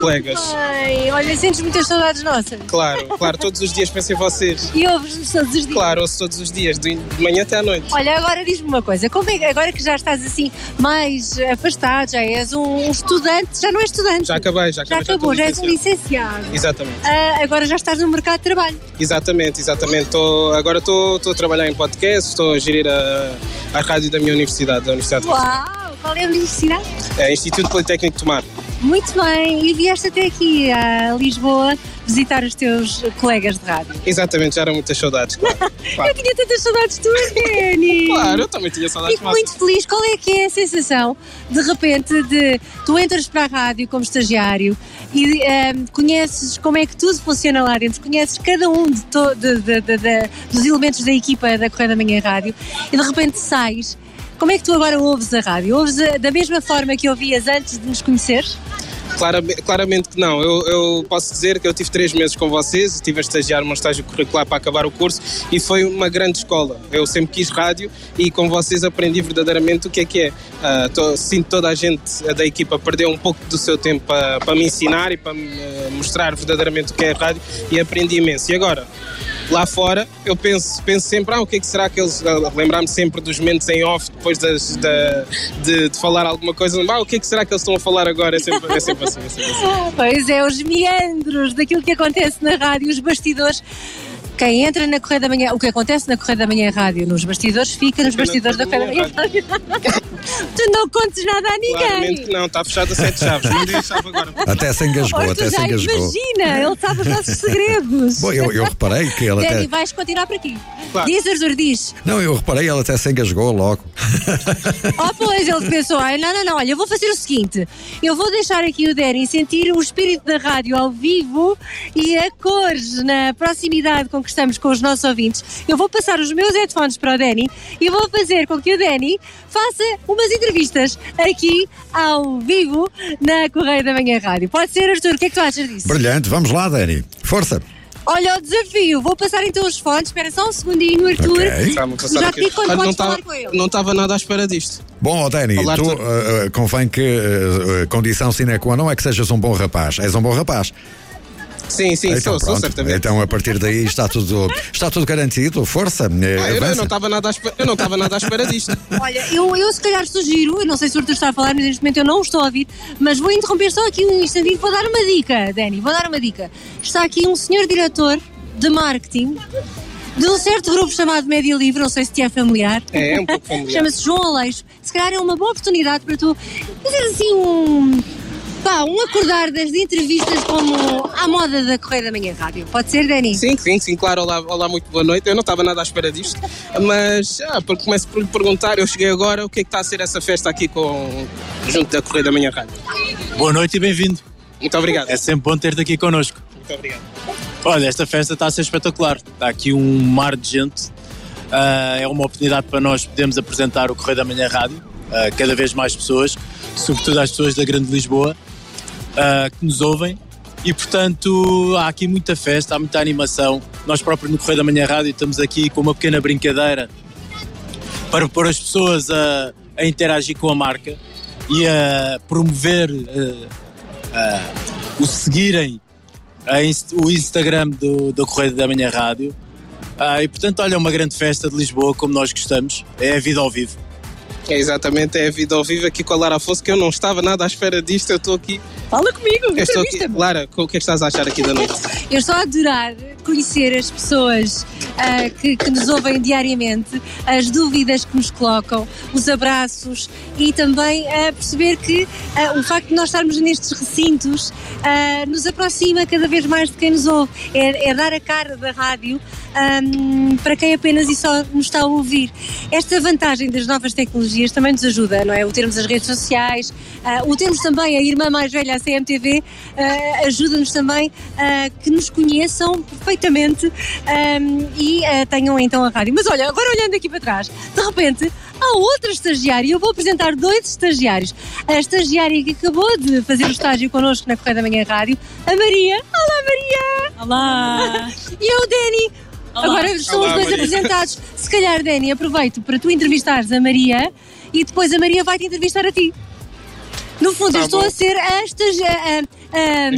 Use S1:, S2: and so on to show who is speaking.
S1: colegas.
S2: Ai, olha, sentes muitas saudades nossas?
S1: Claro, todos os dias penso em vocês.
S2: E ouves-nos todos os dias?
S1: Claro, ouço todos os dias, de manhã até à noite.
S2: Olha, agora diz-me uma coisa, como é, agora que já estás assim mais afastado, já és um estudante, já não és estudante?
S1: Já acabei,
S2: já acabou, já és um licenciado.
S1: Exatamente.
S2: Agora já estás no mercado de trabalho.
S1: Exatamente. Agora estou a trabalhar em podcast, estou a gerir a rádio da minha universidade, da Universidade de
S2: Uau, qual é a universidade?
S1: É Instituto Politécnico de Tomar.
S2: Muito bem, e vieste até aqui a Lisboa visitar os teus colegas de rádio.
S1: Exatamente, já eram muitas saudades, claro.
S2: Eu tinha tantas saudades tuas, Dani.
S1: Claro, eu também tinha saudades.
S2: Fico muito feliz. Qual é que é a sensação, de repente, de tu entras para a rádio como estagiário e conheces como é que tudo funciona lá dentro, conheces cada um dos elementos da equipa da Correio da Manhã Rádio e de repente sais. Como é que tu agora ouves a rádio? Ouves da mesma forma que ouvias antes de nos conheceres?
S1: Claramente que não. Eu posso dizer que eu tive 3 meses com vocês, estive a estagiar um estágio curricular para acabar o curso e foi uma grande escola. Eu sempre quis rádio e com vocês aprendi verdadeiramente o que é. Sinto toda a gente da equipa perdeu um pouco do seu tempo para me ensinar e para me mostrar verdadeiramente o que é rádio e aprendi imenso. E agora, lá fora, eu penso sempre, o que é que será que eles... Lembrar-me sempre dos momentos em off, depois de falar alguma coisa, o que é que será que eles estão a falar agora? É sempre assim.
S2: Pois é, os meandros daquilo que acontece na rádio, os bastidores. Quem entra na Correio da Manhã, o que acontece na Correio da Manhã Rádio nos bastidores, fica nos bastidores da Correio da Manhã Rádio. Tu não contes nada a ninguém.
S1: Claramente que não, está fechado a 7 chaves. Não dei a chave agora.
S3: Até se engasgou,
S2: Imagina, ele sabe os nossos segredos.
S3: Bom, eu reparei que ele
S2: Dani, vais continuar por aqui.
S1: Claro.
S2: Diz, Arthur, diz.
S3: Não, eu reparei, ele até se engasgou logo.
S2: Pois, ele pensou, não, olha, eu vou fazer o seguinte, eu vou deixar aqui o Dani sentir o espírito da rádio ao vivo e a cores na proximidade com que estamos com os nossos ouvintes. Eu vou passar os meus headphones para o Dani e vou fazer com que o Dani faça umas entrevistas aqui ao vivo na Correio da Manhã Rádio. Pode ser, Arthur? O que é que tu achas disso?
S3: Brilhante, vamos lá, Dani. Força.
S2: Olha o desafio, vou passar então os fones, espera só um segundinho, Arthur.
S3: Okay.
S2: Já te digo quando podes falar com ele.
S1: Não estava nada à espera disto.
S3: Bom, Dani, tu convém que condição sine qua non é que sejas um bom rapaz. És um bom rapaz.
S1: Sim,
S3: então,
S1: sou certamente.
S3: Então, a partir daí está tudo garantido. Força.
S1: Eu não estava nada à espera disto.
S2: Olha, eu se calhar sugiro, eu não sei se o Arthur está a falar, mas neste momento eu não o estou a ouvir, mas vou interromper só aqui um instantinho, vou dar uma dica, Dani, vou dar uma dica. Está aqui um senhor diretor de marketing de um certo grupo chamado Média Livre, não sei se te é familiar.
S1: É um pouco familiar.
S2: Chama-se João Aleixo. Se calhar é uma boa oportunidade para tu fazer assim um acordar das entrevistas como à moda da Correio da Manhã Rádio. Pode ser, Dani?
S1: Sim, claro. Olá, muito boa noite. Eu não estava nada à espera disto, mas porque começo por lhe perguntar, eu cheguei agora, o que é que está a ser essa festa aqui junto da Correio da Manhã Rádio?
S4: Boa noite e bem-vindo.
S1: Muito obrigado.
S4: É sempre bom ter-te aqui connosco.
S1: Muito obrigado.
S4: Olha, esta festa está a ser espetacular. Está aqui um mar de gente. É uma oportunidade para nós podermos apresentar o Correio da Manhã Rádio a cada vez mais pessoas, sobretudo às pessoas da Grande Lisboa, que nos ouvem. E, portanto, há aqui muita festa, há muita animação. Nós próprios no Correio da Manhã Rádio estamos aqui com uma pequena brincadeira para pôr as pessoas a interagir com a marca e a promover, o seguirem o Instagram do Correio da Manhã Rádio. E, portanto, olha, é uma grande festa de Lisboa, como nós gostamos. É a vida ao vivo.
S1: É exatamente, é a vida ao vivo aqui com a Lara Afonso, que eu não estava nada à espera disto, eu estou aqui.
S2: Fala comigo, entrevista-me.
S1: Lara, o que é que estás a achar aqui da noite?
S2: Eu estou a adorar conhecer as pessoas que nos ouvem diariamente, as dúvidas que nos colocam, os abraços e também perceber que o facto de nós estarmos nestes recintos nos aproxima cada vez mais de quem nos ouve. É dar a cara da rádio para quem apenas e só nos está a ouvir. Esta vantagem das novas tecnologias também nos ajuda, não é? O termos as redes sociais, o termos também a irmã mais velha, a CMTV, ajuda-nos também a que nos conheçam perfeitamente e tenham então a rádio. Mas olha, agora olhando aqui para trás, de repente há outra estagiária, eu vou apresentar 2 estagiários. A estagiária que acabou de fazer o estágio connosco na Correio da Manhã Rádio, a Maria. Olá, Maria!
S5: Olá!
S2: E o Dani. Olá. Agora estão os dois
S1: Maria.
S2: apresentados. Se calhar, Dani, aproveito para tu entrevistares a Maria e depois a Maria vai-te entrevistar a ti. No fundo, eu estou a ser a